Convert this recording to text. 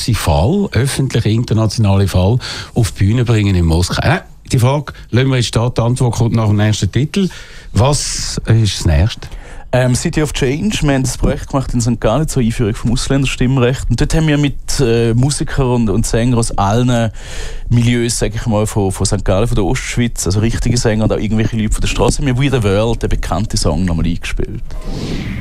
grossen Fall, öffentliche, internationale Fall, auf die Bühne bringen in Moskau. Die Frage lassen wir jetzt stehen, die Antwort kommt nach dem nächsten Titel. Was ist das Nächste? City of Change, wir haben das Projekt gemacht in St. Gallen zur Einführung vom Ausländerstimmrecht. Und dort haben wir mit Musikern und Sängern aus allen Milieus, sage ich mal, von St. Gallen, von der Ostschweiz, also richtige Sänger und auch irgendwelche Leute von der Straße, haben wir We the World, den bekannten Song, nochmal eingespielt.